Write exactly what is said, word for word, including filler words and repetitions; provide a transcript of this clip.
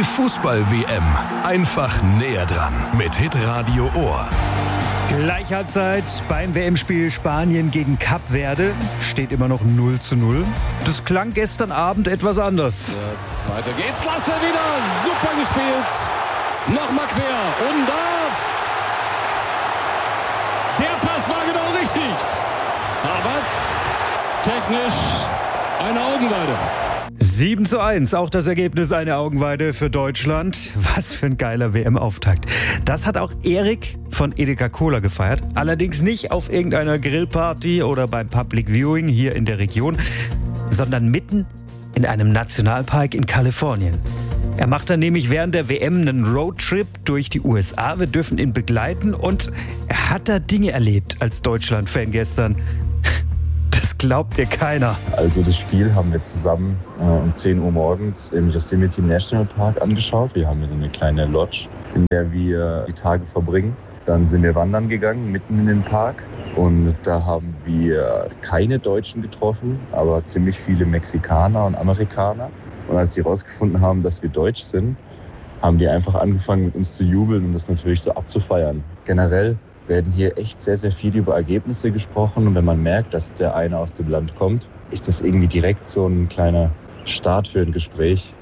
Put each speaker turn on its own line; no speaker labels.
Fußball-W M. Einfach näher dran mit Hitradio Ohr.
Gleich Halbzeit beim W M-Spiel Spanien gegen Kap Verde. Steht immer noch null zu null. Das klang gestern Abend etwas anders.
Jetzt weiter geht's. Klasse wieder. Super gespielt. Nochmal quer. Und das. Der Pass war genau richtig. Havertz. Technisch eine Augenweide.
sieben zu eins, auch das Ergebnis eine Augenweide für Deutschland. Was für ein geiler W M-Auftakt. Das hat auch Erik von Edeka Cola gefeiert. Allerdings nicht auf irgendeiner Grillparty oder beim Public Viewing hier in der Region, sondern mitten in einem Nationalpark in Kalifornien. Er macht dann nämlich während der W M einen Roadtrip durch die U S A. Wir dürfen ihn begleiten und er hat da Dinge erlebt als Deutschland-Fan gestern. Das glaubt dir keiner.
Also das Spiel haben wir zusammen äh, um zehn Uhr morgens im Yosemite National Park angeschaut. Wir haben hier so eine kleine Lodge, in der wir die Tage verbringen. Dann sind wir wandern gegangen, mitten in den Park. Und da haben wir keine Deutschen getroffen, aber ziemlich viele Mexikaner und Amerikaner. Und als sie herausgefunden haben, dass wir Deutsch sind, haben die einfach angefangen, mit uns zu jubeln und das natürlich so abzufeiern. Generell werden hier echt sehr, sehr viel über Ergebnisse gesprochen. Und wenn man merkt, dass der eine aus dem Land kommt, ist das irgendwie direkt so ein kleiner Start für ein Gespräch.